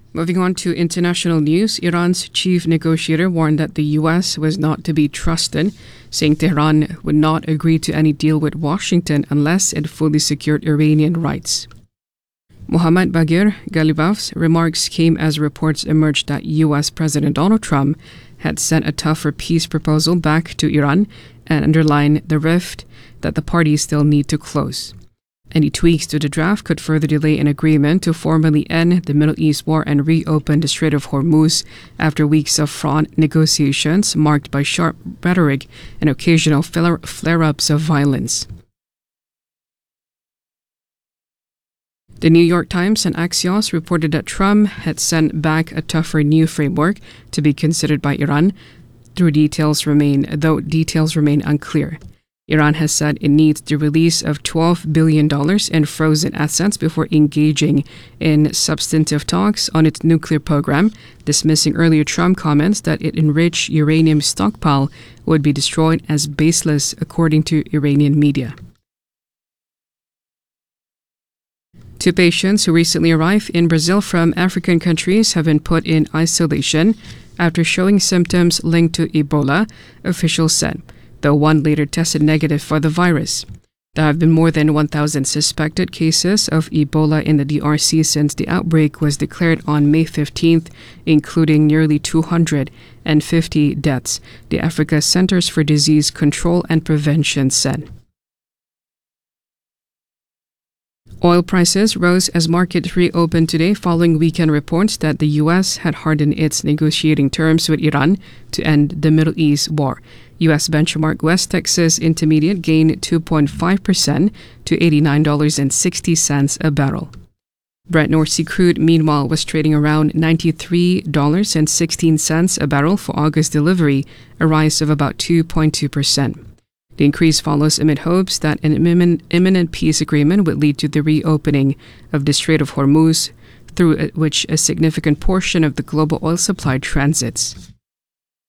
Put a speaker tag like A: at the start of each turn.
A: Moving on to international news, Iran's chief negotiator warned that the U.S. was not to be trusted, saying Tehran would not agree to any deal with Washington unless it fully secured Iranian rights. Mohammad Baghir Ghalibaf's remarks came as reports emerged that U.S. President Donald Trump had sent a tougher peace proposal back to Iran and underlined the rift that the parties still need to close. Any tweaks to the draft could further delay an agreement to formally end the Middle East war and reopen the Strait of Hormuz after weeks of fraught negotiations marked by sharp rhetoric and occasional flare-ups of violence. The New York Times and Axios reported that Trump had sent back a tougher new framework to be considered by Iran, though details remain unclear. Iran has said it needs the release of $12 billion in frozen assets before engaging in substantive talks on its nuclear program, dismissing earlier Trump comments that its enriched uranium stockpile would be destroyed as baseless, according to Iranian media. Two patients who recently arrived in Brazil from African countries have been put in isolation after showing symptoms linked to Ebola, officials said, though one later tested negative for the virus. There have been more than 1,000 suspected cases of Ebola in the DRC since the outbreak was declared on May 15th, including nearly 250 deaths, the Africa Centers for Disease Control and Prevention said. Oil prices rose as markets reopened today following weekend reports that the U.S. had hardened its negotiating terms with Iran to end the Middle East war. U.S. benchmark West Texas Intermediate gained 2.5% to $89.60 a barrel. Brent North Sea crude, meanwhile, was trading around $93.16 a barrel for August delivery, a rise of about 2.2%. The increase follows amid hopes that an imminent peace agreement would lead to the reopening of the Strait of Hormuz, through which a significant portion of the global oil supply transits.